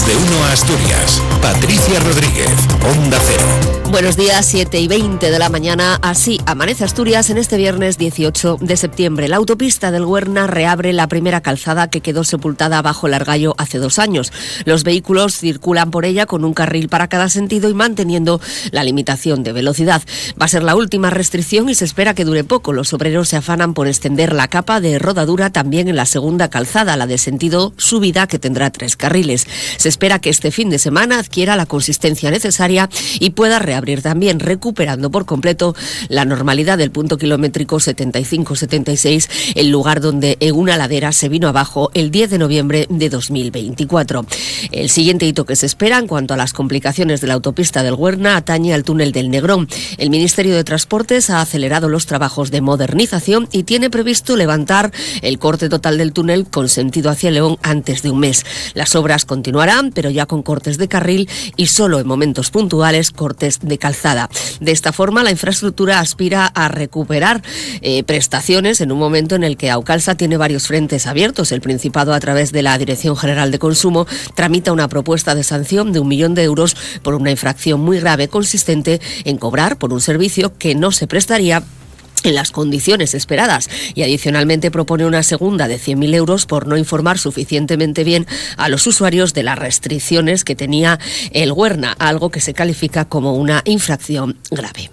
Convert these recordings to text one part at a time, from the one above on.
de 1 a Asturias. Patricia Rodríguez, Onda Cero. Buenos días, 7:20 de la mañana. Así amanece Asturias en este viernes 18 de septiembre. La autopista del Huerna reabre la primera calzada que quedó sepultada bajo el Argallo hace 2 años. Los vehículos circulan por ella con un carril para cada sentido y manteniendo la limitación de velocidad. Va a ser la última restricción y se espera que dure poco. Los obreros se afanan por extender la capa de rodadura también en la segunda calzada, la de sentido subida, que tendrá 3 carriles. Se espera que este fin de semana adquiera la consistencia necesaria y pueda reabrir también, recuperando por completo la normalidad del punto kilométrico 75-76, el lugar donde en una ladera se vino abajo el 10 de noviembre de 2024. El siguiente hito que se espera en cuanto a las complicaciones de la autopista del Huerna atañe al túnel del Negrón. El Ministerio de Transportes ha acelerado los trabajos de modernización y tiene previsto levantar el corte total del túnel con sentido hacia León antes de un mes. Las obras continuarán, pero ya con cortes de carril y solo en momentos puntuales cortes de calzada. De esta forma, la infraestructura aspira a recuperar prestaciones en un momento en el que Aucalsa tiene varios frentes abiertos. El Principado, a través de la Dirección General de Consumo, tramita una propuesta de sanción de 1 millón de euros por una infracción muy grave consistente en cobrar por un servicio que no se prestaría en las condiciones esperadas, y adicionalmente propone una segunda de 100.000 euros por no informar suficientemente bien a los usuarios de las restricciones que tenía el Huerna, algo que se califica como una infracción grave.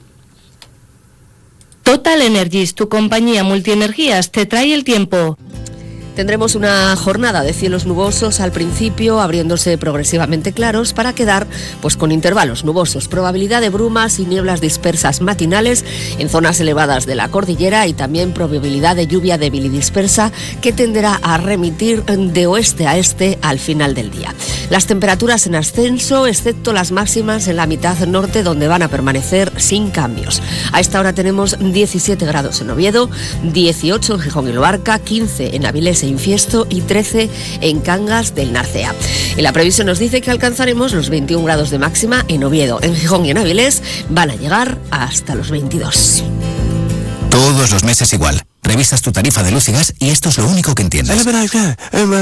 Total Energies, tu compañía multienergías, te trae el tiempo. Tendremos una jornada de cielos nubosos al principio, abriéndose progresivamente claros para quedar con intervalos nubosos. Probabilidad de brumas y nieblas dispersas matinales en zonas elevadas de la cordillera y también probabilidad de lluvia débil y dispersa que tenderá a remitir de oeste a este al final del día. Las temperaturas en ascenso, excepto las máximas en la mitad norte, donde van a permanecer sin cambios. A esta hora tenemos 17 grados en Oviedo, 18 en Gijón y Luarca, 15 en Avilés Infiesto y 13 en Cangas del Narcea. Y la previsión nos dice que alcanzaremos los 21 grados de máxima en Oviedo. En Gijón y en Avilés van a llegar hasta los 22. Todos los meses igual. Revisas tu tarifa de luz y gas y esto es lo único que entiendes.